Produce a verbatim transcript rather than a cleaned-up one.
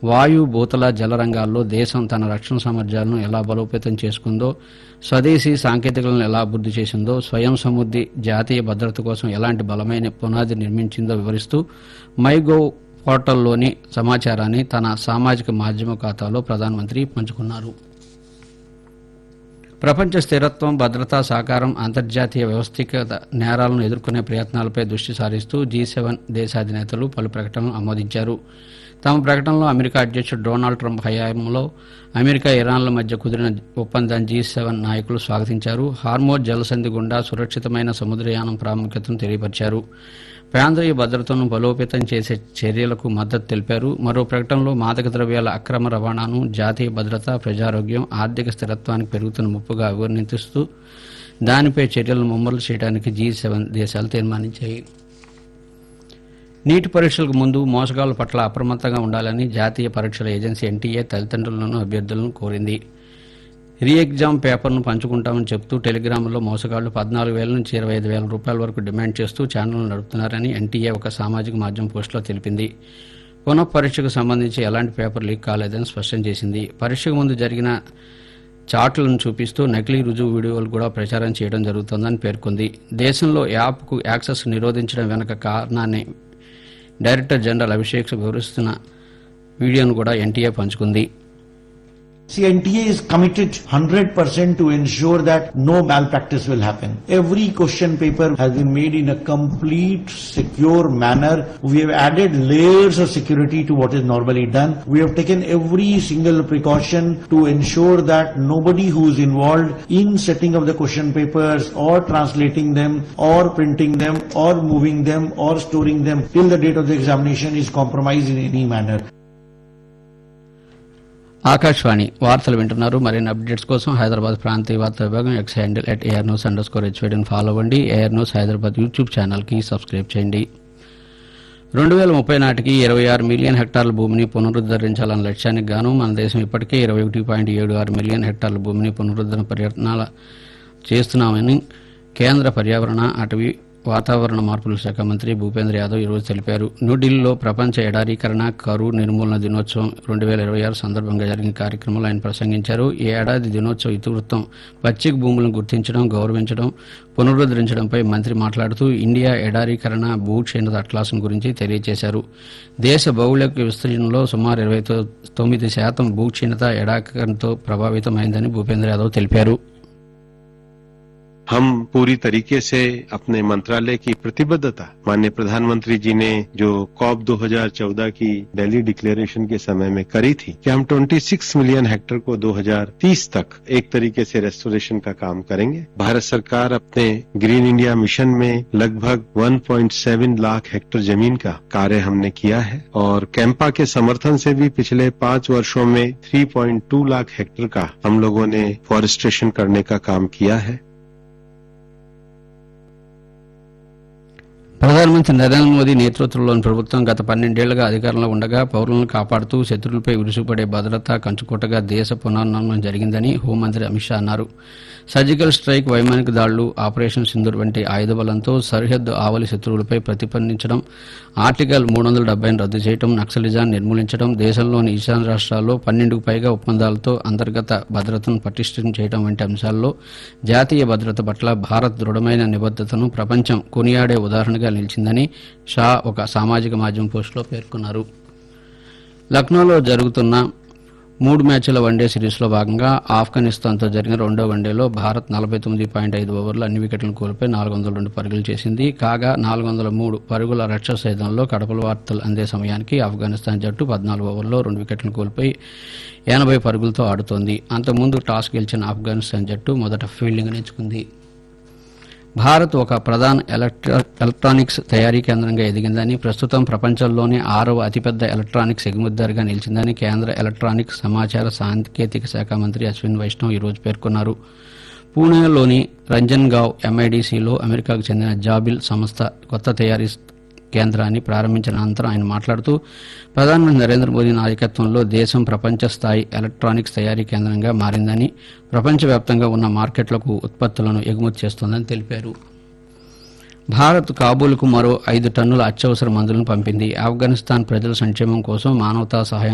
వాయు భూతల జల రంగాల్లో దేశం తన రక్షణ సామర్థ్యాలను ఎలా బలోపేతం చేసుకుందో, స్వదేశీ సాంకేతికలను ఎలా అభివృద్ది చేసిందో, స్వయం సమృద్ది, జాతీయ భద్రత కోసం ఎలాంటి బలమైన పునాది నిర్మించిందో వివరిస్తూ మైగోవ్ పోర్టల్లోని సమాచారాన్ని తన సామాజిక మాధ్యమ ఖాతాలో ప్రధానమంత్రి పంచుకున్నారు. ప్రపంచ స్థిరత్వం, భద్రతా సహకారం, అంతర్జాతీయ వ్యవస్థీకృత నేరాలను ఎదుర్కొనే ప్రయత్నాలపై దృష్టి సారిస్తూ జీ సెవెన్ దేశాధినేతలు పలు ప్రకటనలు ఆమోదించారు. తమ ప్రకటనలో అమెరికా అధ్యక్షుడు డొనాల్డ్ ట్రంప్ హయాంలో అమెరికా, ఇరాన్ల మధ్య కుదిరిన ఒప్పందాన్ని జీ సెవెన్ నాయకులు స్వాగతించారు. హార్మోజ్ జలసంధి గుండా సురక్షితమైన సముద్రయానం ప్రాముఖ్యతను తెలియపరిచారు. ప్రాంతీయ భద్రతను బలోపేతం చేసే చర్యలకు మద్దతు తెలిపారు. మరో ప్రకటనలో మాదక ద్రవ్యాల అక్రమ రవాణాను జాతీయ భద్రత, ప్రజారోగ్యం, ఆర్థిక స్థిరత్వానికి పెరుగుతున్న ముప్పుగా అభివర్ణిస్తూ దానిపై చర్యలను ముమ్మరం చేయడానికి జీ సెవెన్ దేశాలు తీర్మానించాయి. నీట్ పరీక్షలకు ముందు మోసగాళ్ల పట్ల అప్రమత్తంగా ఉండాలని జాతీయ పరీక్షల ఏజెన్సీ ఎన్టీఏ తల్లిదండ్రులను, అభ్యర్థులను కోరింది. రీ ఎగ్జామ్ పేపర్ను పంచుకుంటామని చెబుతూ టెలిగ్రామ్లో మోసగాళ్లు పద్నాలుగు వేల నుంచి ఇరవై ఐదు వేల రూపాయల వరకు డిమాండ్ చేస్తూ ఛానళ్లు నడుపుతున్నారని ఎన్టీఏ ఒక సామాజిక మాధ్యమం పోస్టులో తెలిపింది. పునః పరీక్షకు సంబంధించి ఎలాంటి పేపర్ లీక్ కాలేదని స్పష్టం చేసింది. పరీక్షకు ముందు జరిగిన చాట్లను చూపిస్తూ నకిలీ రుజువు వీడియోలు కూడా ప్రచారం చేయడం జరుగుతోందని పేర్కొంది. దేశంలో యాప్కు యాక్సెస్ నిరోధించడం వెనుక కారణాన్ని డైరెక్టర్ జనరల్ అభిషేక్ వివరిస్తున్న వీడియోను కూడా NTA పంచుకుంది. See, N T A is committed one hundred percent to ensure that no malpractice will happen. Every question paper has been made in a complete, secure manner. We have added layers of security to what is normally done. We have taken every single precaution to ensure that nobody who is involved in setting up the question papers or translating them or printing them or moving them or storing them till the date of the examination is compromised in any manner. Akashvani వార్తలు వింటున్నారు. మరిన్ని updates కోసం హైదరాబాద్ ప్రాంతీయ వార్తా విభాగం X handle at AR news under score హెచ్వైడీని follow అవ్వండి. AR news Hyderabad YouTube ఛానల్కి subscribe చేయండి. రెండు వేల ముప్పై నాటికి ఇరవై ఆరు మిలియన్ హెక్టార్ల భూమిని పునరుద్ధరించాలన్న లక్ష్యానికి గాను మన దేశం ఇప్పటికే ఇరవై ఒకటి పాయింట్ ఏడు ఆరు మిలియన్ హెక్టార్ల భూమిని పునరుద్ధరణ ప్రయత్నాలు చేస్తున్నామని కేంద్ర పర్యావరణ, అటవీ, వాతావరణ మార్పుల శాఖ మంత్రి భూపేంద్ర యాదవ్ ఈరోజు తెలిపారు. న్యూఢిల్లీలో ప్రపంచ ఎడారీకరణ, కరువు నిర్మూలన దినోత్సవం రెండు వేల ఇరవై ఆరు సందర్భంగా జరిగిన కార్యక్రమంలో ఆయన ప్రసంగించారు. ఈ ఏడాది దినోత్సవ ఇతివృత్తం పచ్చిక భూములను గుర్తించడం, గౌరవించడం, పునరుద్ధరించడంపై మంత్రి మాట్లాడుతూ ఇండియా ఎడారీకరణ, భూక్షీణత అట్లాసం గురించి తెలియజేశారు. దేశ భౌగోళిక విస్తీర్ణంలో సుమారు ఇరవై తొమ్మిది శాతం భూక్షీణత ఎడారీకరణతో ప్రభావితమైందని భూపేంద్ర యాదవ్ తెలిపారు. हम पूरी तरीके से अपने मंत्रालय की प्रतिबद्धता माननीय प्रधानमंत्री जी ने जो कॉप दो हज़ार चौदह की दिल्ली डिक्लेरेशन के समय में करी थी कि हम छब्बीस मिलियन हेक्टेयर को दो हज़ार तीस तक एक तरीके से रेस्टोरेशन का काम करेंगे. भारत सरकार अपने ग्रीन इंडिया मिशन में लगभग एक पॉइंट सात लाख हेक्टेयर जमीन का कार्य हमने किया है और कैंपा के समर्थन से भी पिछले पांच वर्षों में तीन पॉइंट दो लाख हेक्टेयर का हम लोगों ने फॉरेस्टेशन करने का काम किया है. ప్రధానమంత్రి నరేంద్ర మోదీ నేతృత్వంలోని ప్రభుత్వం గత పన్నెండేళ్లుగా అధికారంలో ఉండగా పౌరులను కాపాడుతూ శత్రువులపై విరుసుపడే భద్రతా కంచుకోటగా దేశ పునర్నిర్మాణం జరిగిందని హోంమంత్రి అమిత్ షా అన్నారు. సర్జికల్ స్ట్రైక్, వైమానిక దాడులు, ఆపరేషన్ సింధూర్ వంటి ఆయుధ బలంతో సరిహద్దు ఆవలి శత్రువులపై ప్రతిపందించడం, ఆర్టికల్ మూడు వందల డెబ్బైను రద్దు చేయడం, నక్సలిజాన్ని నిర్మూలించడం, దేశంలోని ఈశాన్య రాష్ట్రాల్లో పన్నెండుకు పైగా ఒప్పందాలతో అంతర్గత భద్రతను పటిష్టం చేయడం వంటి అంశాల్లో జాతీయ భద్రత పట్ల భారత్ దృఢమైన నిబద్దతను ప్రపంచం కొనియాడే ఉదాహరణగా నిలిచిందని షా ఒక సామాజిక మాధ్యమం పోస్టులో పేర్కొన్నారు. లక్నోలో జరుగుతున్న మూడు మ్యాచ్ల వన్డే సిరీస్లో భాగంగా ఆఫ్ఘనిస్తాన్తో జరిగిన రెండో వన్డేలో భారత్ నలభై తొమ్మిది పాయింట్ ఐదు ఓవర్లు అన్ని వికెట్లను కోల్పోయి నాలుగు వందల రెండు పరుగులు చేసింది. కాగా నాలుగు వందల మూడు పరుగుల రక్షసేదంలో కడపల వార్తలు అందే సమయానికి ఆఫ్ఘనిస్తాన్ జట్టు పద్నాలుగు ఓవర్లలో రెండు వికెట్లను కోల్పోయి ఎనభై పరుగులతో ఆడుతోంది. అంతకుముందు టాస్ గెలిచిన ఆఫ్ఘనిస్తాన్ జట్టు మొదట ఫీల్డింగ్ ఎంచుకుంది. భారత్ ఒక ప్రధాన ఎలక్ట్రానిక్స్ తయారీ కేంద్రంగా ఎదిగిందని, ప్రస్తుతం ప్రపంచంలోనే ఆరవ అతిపెద్ద ఎలక్ట్రానిక్స్ ఎగుమతిదారుగా నిలిచిందని కేంద్ర ఎలక్ట్రానిక్స్, సమాచార సాంకేతిక శాఖ మంత్రి అశ్విన్ వైష్ణవ్ ఈరోజు పేర్కొన్నారు. పూణేలోని రంజన్గావ్ ఎంఐడిసిలో అమెరికాకు చెందిన జాబిల్ సంస్థ కొత్త తయారీ కేంద్రాన్ని ప్రారంభించిన అనంతరం ఆయన మాట్లాడుతూ ప్రధానమంత్రి నరేంద్ర మోదీ నాయకత్వంలో దేశం ప్రపంచ స్థాయి ఎలక్ట్రానిక్స్ తయారీ కేంద్రంగా మారిందని, ప్రపంచవ్యాప్తంగా ఉన్న మార్కెట్లకు ఉత్పత్తులను ఎగుమతి చేస్తోందని తెలిపారు. భారత్ కాబూల్కు మరో ఐదు టన్నుల అత్యవసర మందులను పంపింది. ఆఫ్ఘనిస్తాన్ ప్రజల సంక్షేమం కోసం మానవతా సహాయం